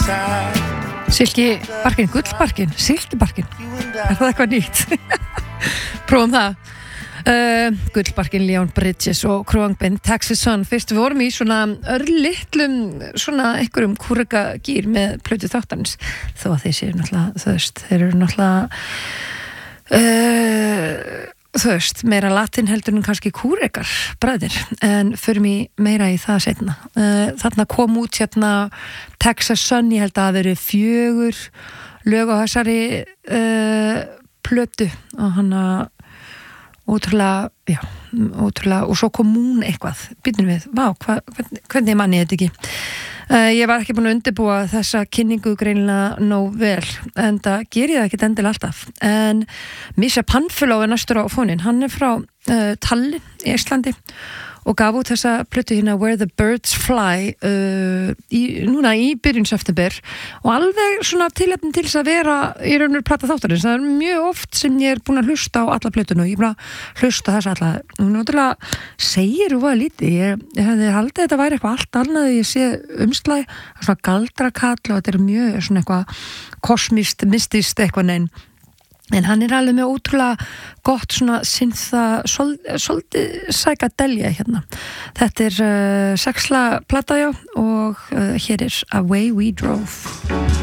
Silkibarkinn, gullbarkinn, silkibarkinn. Er það eitthvað nýtt? Prófum það. Gullbarkinn, Leon Bridges og Khruangbin, Texas Sun. Fyrst við vorum í svona örlitlum svona einhverjum kúrekagýr með plötu þáttarins, þó að þeir séu náttúrulega, þú veist, þeir eru náttúrulega þú veist, meira latin heldur en kannski kúrekar bræðir, en förum í meira í það seinna. Þarna kom út hérna Texas Sun, ég held að það veri 4 lög á þessari plötu og hann ótrúlega, já, ótrúlega, og svo kom Moon eitthvað, býtum við, hvernig manni þetta ekki. Ég var ekki búin að undirbúa þessa kynningu greinilega nóg vel, en það ger ég það ekki endilega alltaf. En Misha Panfilo er næstur á fónin, hann er frá Tallinn í Íslandi og gaf út þessa plötu hérna Where the Birds Fly núna í byrjun september og alveg svona tilefni til þess að vera í raunur plata þáttarins. Það er mjög oft sem ég er búin að hlusta á alla plötuna og ég er búin að hlusta þess alla. Hún náttúrulega segir og lítið. Ég hefði haldið þetta væri eitthvað allt annað, ég sé umslag, svona galdrakall og þetta er mjög svona eitthvað kosmist, mystist eitthvað neinn. En hann er alveg með ótrúlega gott svona syntha, svolítið psychedelia hérna. Þetta er 6 plata, já, og hér er Away We Drove.